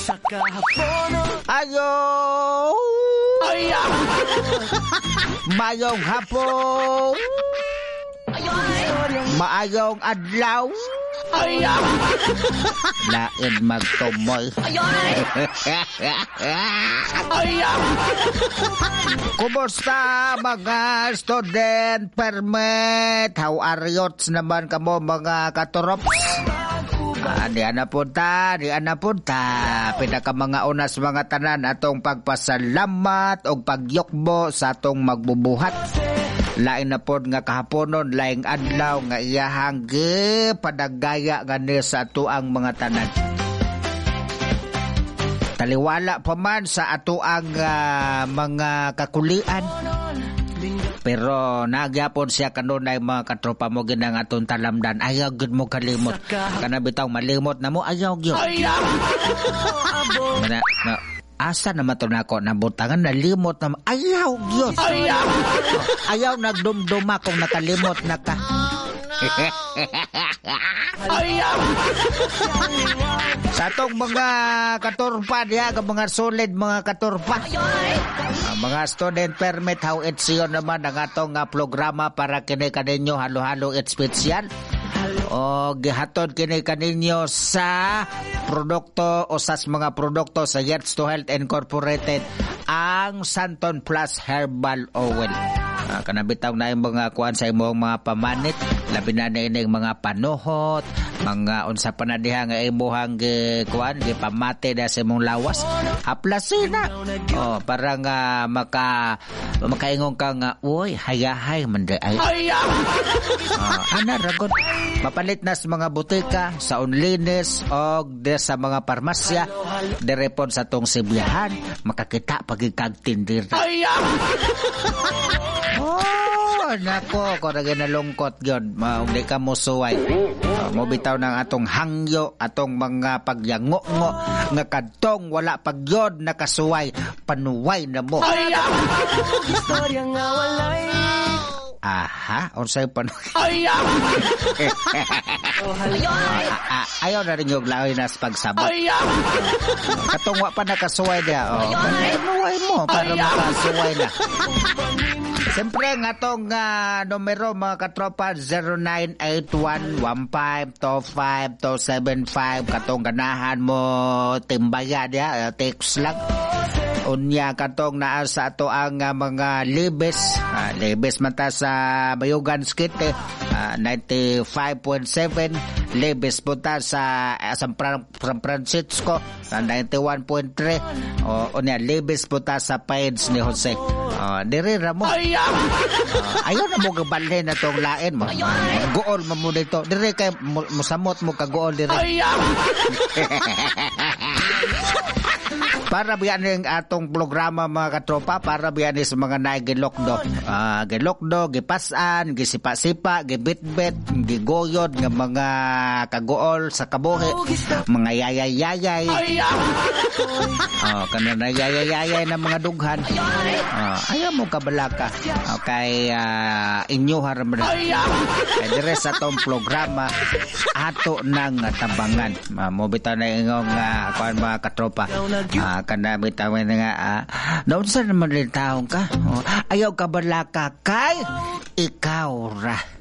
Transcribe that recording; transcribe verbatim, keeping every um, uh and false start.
Sa kahapon Ayo! ay Mayong hapon! Maayong adlaw! ay Lain magtumoy. ay Kumusta mga student permit? How are you naman kamo mga katorops? Ah, di ana punta, di ana punta. Pinaka mga unas mga tanan atong pagpasalamat o pagyokbo sa atong magbubuhat. Lain na pod nga kahaponon, laing adlaw nga iyahang padagaya gani sa atuang mga tanan. Taliwala pa man sa atuang uh, mga kakulian. Pero nagyapon siya kanunay mga katropa mo ginang atong talamdan. Ayaw gud mo kalimot. Kana bitaw malimot na mo ayaw gyud. Mana na asa naman to nako nabutangan nalimot na ayaw gyud. Ayaw. Ayaw nagdumduma kung nakalimot na ka. Ayaw. Sa atong mga katurpa diha, mga solid mga katurpa. Uh, mga student permit, how it's yun naman ang atong uh, programa para kini kaninyo halo-halo it's special. O gihatod kini kaninyo sa produkto o sa mga produkto sa Yes to Health Incorporated, ang Santon Plus Herbal Oil. Uh, kanabitaw na yung mga kuan sa imong mga pamanit, labi na na ining mga panuhot, mga unsa pa na diha nga imuhang gi kuan gi pamate da sa imong lawas. Haplasin na. Oh, para nga maka makaingon ka nga, uy, hayahay man di ay. Ayaw. Uh, ana ragon mapalit na sa mga butika, sa onlinis o de sa mga parmasya, direpon sa tong sibiyahan, makakita pagikag tindir. Ayaw. Oh, nako, kung na nalungkot yun, hindi ka mo suway. Uh, mo bitaw ng atong hangyo, atong mga pagyango-ngo, nga kadtong wala pagyod nakasuway, panuway na mo. Ayaw. Istorya nga walay. Aha, unsay panuway? Ayaw. Ah, ayaw na rin yung laway na sa pagsabot. Ayaw. Katungwa pa nakasuway niya. Oh, panuway mo para makasuway na. Siyempre, nga itong uh, numero mga katropa, zero nine eight one one five two five two seven five. Katong ganahan mo timbayan ya, text lang. Unya katong naa sa ato ang uh, mga libes. Uh, libes man ta sa Bayugan Skite, uh, ninety-five point seven. Libes po ta sa uh, San, Fran- San Francisco, uh, ninety-one point three. O unya libes po ta sa Pines ni Jose. Uh, diri ra mo. Ayaw. Uh, ayaw na mo gabalhin na tong lain mo. Uh, gool mo mo dito. Diri kay musamot mo ka gool diri. Ayaw. Para biyan ng atong programa mga katropa, para biyan sa mga naigilokdo. Ah, uh, gilokdo, gipasan, gisipa-sipa, gibitbit, gigoyod ng mga kagool sa kabuhi, mga yayay-yayay. Oh, kanang yayay-yayay ng mga dughan. Oh, ayaw mo kabalaka. Okay, uh, inyo haram na. Kaya dire sa atong programa, ato nang tabangan. Uh, mo bitaw na ingong uh, kuan mga katropa. Uh, kana bitaw na nga uh, naon sa naman rin taong ka. Oh, ayaw kabalaka kay ikaw ra.